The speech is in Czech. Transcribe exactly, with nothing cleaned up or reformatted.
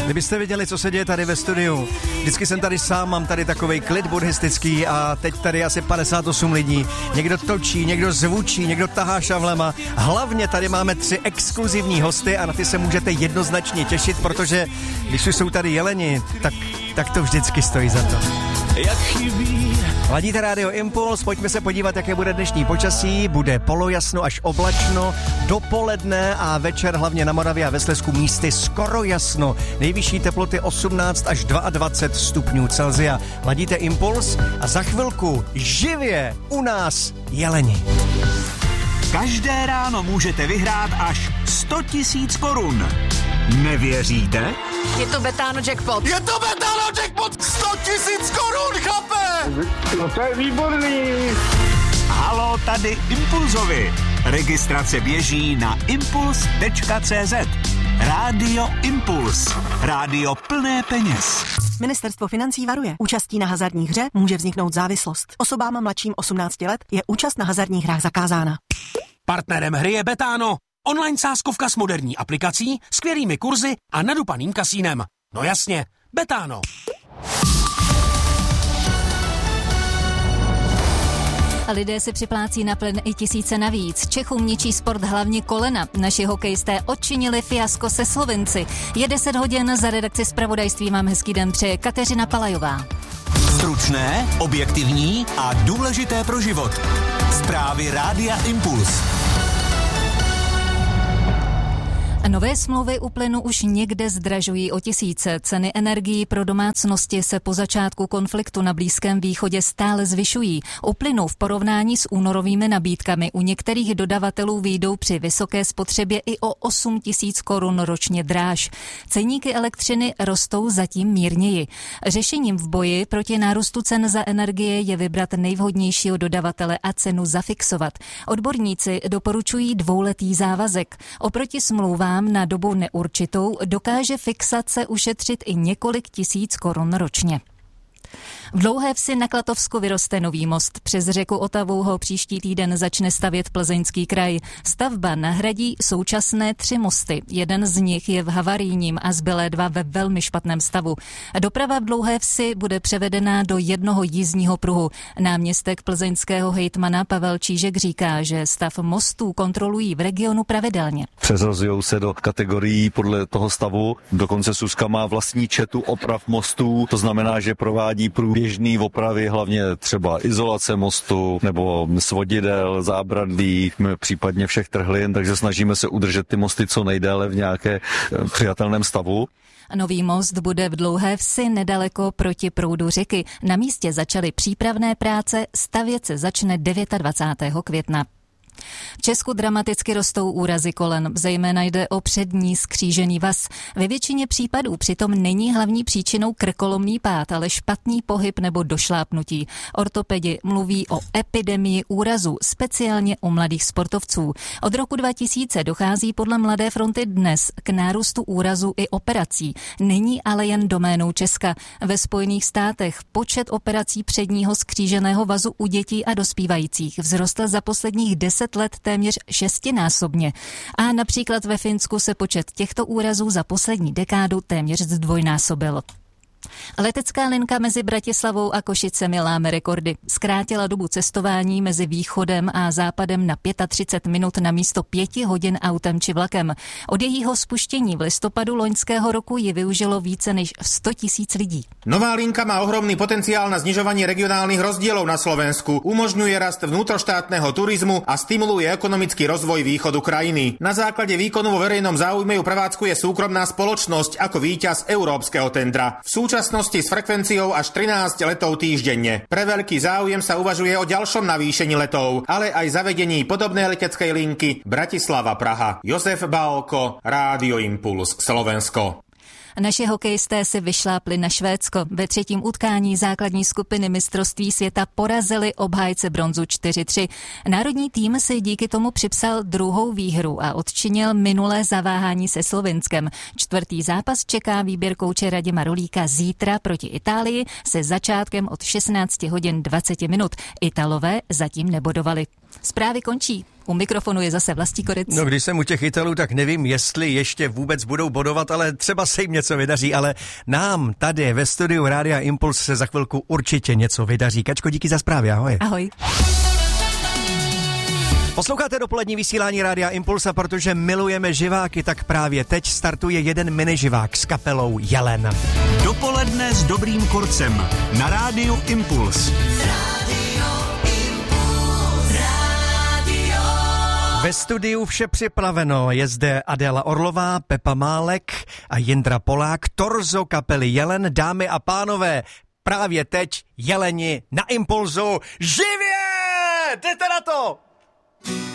Kdybyste viděli, co se děje tady ve studiu. Vždycky jsem tady sám, mám tady takovej klid buddhistický a teď tady asi padesát osm lidí. Někdo točí, někdo zvučí, někdo tahá šavlema. Hlavně tady máme tři exkluzivní hosty a na ty se můžete jednoznačně těšit, protože když už jsou tady jeleni, tak, tak to vždycky stojí za to. Jak chybí. Ladíte Rádio Impuls, pojďme se podívat, jaké bude dnešní počasí. Bude polojasno až oblačno, dopoledne a večer hlavně na Moravě a ve Slezsku místy skoro jasno. Nejvyšší teploty osmnáct až dvacet dva stupňů Celsia. Ladíte Impuls a za chvilku živě u nás jeleni. Každé ráno můžete vyhrát až sto tisíc korun. Nevěříte? Je to Betano jackpot. Je to Betano jackpot! sto tisíc korun, chlape! No to je výborný. Haló, tady Impulzovi. Registrace běží na impuls tečka cé zet. Rádio Impuls. Rádio plné peněz. Ministerstvo financí varuje. Účastí na hazardní hře může vzniknout závislost. Osobám mladším osmnácti let je účast na hazardních hrách zakázána. Partnerem hry je Betano. Online sázkovka s moderní aplikací, skvělými kurzy a nadupaným kasínem. No jasně, Betano. Lidé si připlácí na plyn i tisíce navíc. Čechům ničí sport hlavně kolena. Naši hokejisté odčinili fiasko se Slovenci. Je deset hodin, za redakci zpravodajství vám hezký den přeje Kateřina Palajová. Stručné, objektivní a důležité pro život. Zprávy Rádia Impuls. Nové smlouvy u plynu už někde zdražují o tisíce. Ceny energií pro domácnosti se po začátku konfliktu na Blízkém východě stále zvyšují. U plynu v porovnání s únorovými nabídkami u některých dodavatelů vyjdou při vysoké spotřebě i o osm tisíc korun ročně dráž. Ceníky elektřiny rostou zatím mírněji. Řešením v boji proti nárůstu cen za energie je vybrat nejvhodnějšího dodavatele a cenu zafixovat. Odborníci doporučují dvouletý závazek. Oproti smlouvám na dobu neurčitou dokáže fixace ušetřit i několik tisíc korun ročně. V Dlouhé Vsi na Klatovsku vyroste nový most. Přes řeku Otavu ho příští týden začne stavět Plzeňský kraj. Stavba nahradí současné tři mosty. Jeden z nich je v havarijním a zbylé dva ve velmi špatném stavu. Doprava v Dlouhé Vsi bude převedena do jednoho jízdního pruhu. Náměstek plzeňského hejtmana Pavel Čížek říká, že stav mostů kontrolují v regionu pravidelně. Přeřazují se do kategorií podle toho stavu. Dokonce Suska má vlastní četu oprav mostů, to znamená, že provádí průběžný opravy, hlavně třeba izolace mostu nebo svodidel, zábradlí, případně všech trhlin, takže snažíme se udržet ty mosty co nejdéle v nějaké přijatelném stavu. Nový most bude v Dlouhé Vsi nedaleko proti proudu řeky. Na místě začaly přípravné práce, stavět se začne dvacátého devátého května. V Česku dramaticky rostou úrazy kolen, zejména jde o přední skřížený vaz. Ve většině případů přitom není hlavní příčinou krkolomný pád, ale špatný pohyb nebo došlápnutí. Ortopedi mluví o epidemii úrazů, speciálně u mladých sportovců. Od roku dva tisíce dochází podle Mladé fronty Dnes k nárůstu úrazů i operací. Není ale jen doménou Česka. Ve Spojených státech počet operací předního skříženého vazu u dětí a dospívajících vzrostl za posledních deset let téměř šestinásobně. A například ve Finsku se počet těchto úrazů za poslední dekádu téměř zdvojnásobil. Letecká linka mezi Bratislavou a Košicemi láme rekordy. Zkrátila dobu cestování mezi východem a západem na třicet pět minut na místo pěti hodin autem či vlakem. Od jejího spuštění v listopadu loňského roku ji využilo více než sto tisíc lidí. Nová linka má ohromný potenciál na znižovanie regionálnych rozdielov na Slovensku, umožňuje rast vnútroštátneho turizmu a stimuluje ekonomický rozvoj východu krajiny. Na základe výkonu vo verejnom záujme ju prevádzkuje súkromná spoločnosť ako víťaz európskeho tendra. V súčasnosti s frekvenciou až trinásť letov týždenne. Pre veľký záujem sa uvažuje o ďalšom navýšení letov, ale aj zavedení podobnej leteckej linky Bratislava-Praha. Jozef Bálko, Rádio Impuls, Slovensko. Naši hokejisté si vyšlápli na Švédsko. Ve třetím utkání základní skupiny mistrovství světa porazili obhájce bronzu čtyři tři. Národní tým si díky tomu připsal druhou výhru a odčinil minulé zaváhání se Slovinskem. Čtvrtý zápas čeká výběr kouče Radima Rolíka zítra proti Itálii se začátkem od šestnáct hodin dvacet minut. Italové zatím nebodovali. Zprávy končí. U mikrofonu je zase Vlastí Korec. No, když jsem u těch Italů, tak nevím, jestli ještě vůbec budou bodovat, ale třeba se jim něco vydaří, ale nám tady ve studiu Rádia Impuls se za chvilku určitě něco vydaří. Kačko, díky za zprávy, ahoj. Ahoj. Posloucháte dopolední vysílání Rádia Impuls a protože milujeme živáky, tak právě teď startuje jeden miniživák s kapelou Jelen. Dopoledne s Dobrým Korcem na Rádiu Impuls. Ve studiu vše připraveno, je zde Adéla Orlová, Pepa Málek a Jindra Polák, torzo kapely Jelen. Dámy a pánové, právě teď Jeleni na Impulzu živě! Jdete na to!